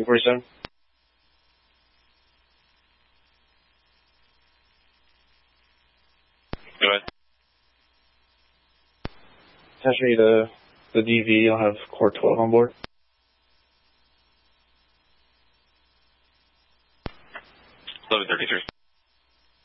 47. Go ahead. Attach me the DV. I'll have Core 12 on board. 1133.